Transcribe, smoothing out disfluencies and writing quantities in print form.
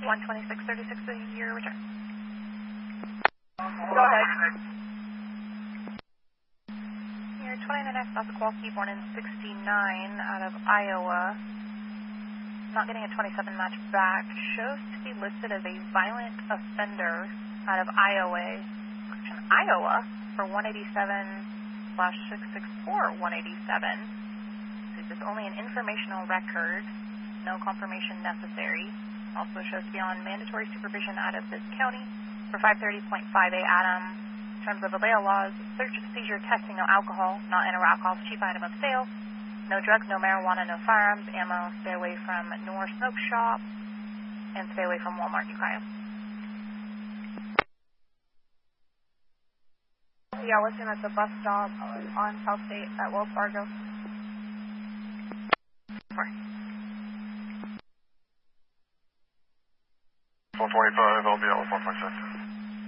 12636 a year return. Go ahead. You're 29X Alpha Kowalski, born in 69, out of Iowa. Not getting a 27 match back. Shows to be listed as a violent offender out of Iowa for 187/664-187. This is only an informational record. No confirmation necessary. Also shows to be on mandatory supervision out of this county for 530.5A Adam. In terms of Vallejo laws, search, seizure, testing, no alcohol, not enter alcohol, chief item of sale. No drugs, no marijuana, no firearms, ammo. Stay away from Nor Smoke Shop, and stay away from Walmart, Ukiah. Yeah, with him at the bus stop on South State at Wells Fargo. 425, I'll be out with 1.6.